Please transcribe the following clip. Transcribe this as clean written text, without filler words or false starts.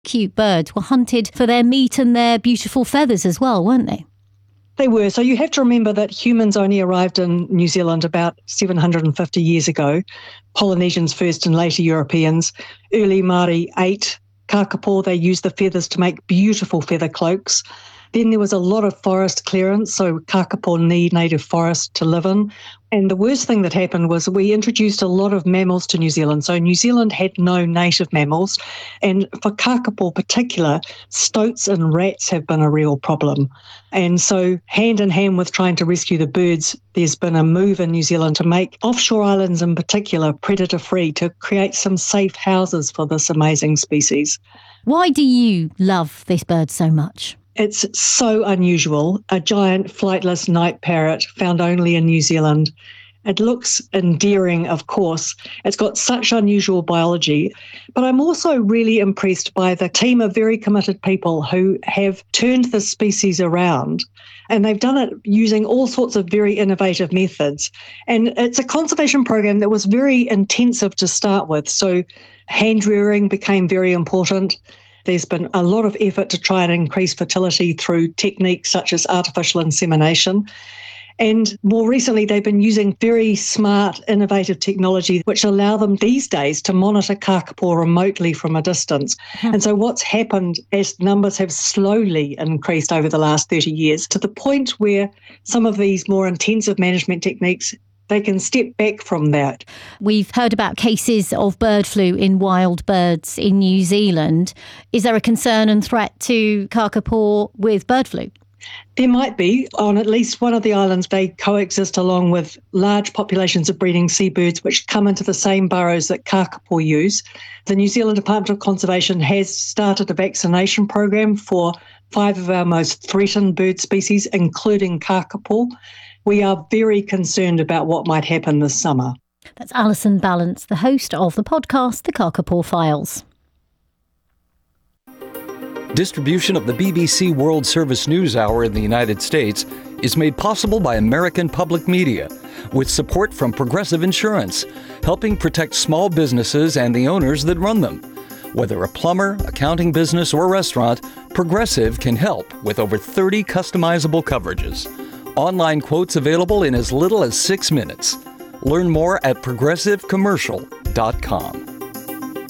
cute birds were hunted for their meat and their beautiful feathers as well, weren't they? They were. So you have to remember that humans only arrived in New Zealand about 750 years ago. Polynesians first and later Europeans. Early Māori ate kakapo. They used the feathers to make beautiful feather cloaks. Then there was a lot of forest clearance, so kakapo need native forest to live in. And the worst thing that happened was we introduced a lot of mammals to New Zealand. So New Zealand had no native mammals. And for kakapo in particular, stoats and rats have been a real problem. And so hand in hand with trying to rescue the birds, there's been a move in New Zealand to make offshore islands in particular predator-free, to create some safe houses for this amazing species. Why do you love this bird so much? It's so unusual, a giant flightless night parrot found only in New Zealand. It looks endearing, of course. It's got such unusual biology. But I'm also really impressed by the team of very committed people who have turned the species around. And they've done it using all sorts of very innovative methods. And it's a conservation program that was very intensive to start with. So hand rearing became very important. There's been a lot of effort to try and increase fertility through techniques such as artificial insemination. And more recently, they've been using very smart, innovative technology which allow them these days to monitor kakapo remotely from a distance. And so what's happened as numbers have slowly increased over the last 30 years to the point where some of these more intensive management techniques, they can step back from that. We've heard about cases of bird flu in wild birds in New Zealand. Is there a concern and threat to kakapo with bird flu? There might be. On at least one of the islands, they coexist along with large populations of breeding seabirds which come into the same burrows that kakapo use. The New Zealand Department of Conservation has started a vaccination program for 5 of our most threatened bird species, including kakapo. We are very concerned about what might happen this summer. That's Alison Ballance, the host of the podcast, The Kakapo Files. Distribution of the BBC World Service News Hour in the United States is made possible by American Public Media, with support from Progressive Insurance, helping protect small businesses and the owners that run them. Whether a plumber, accounting business, or restaurant, Progressive can help with over 30 customizable coverages. Online quotes available in as little as 6 minutes. Learn more at progressivecommercial.com.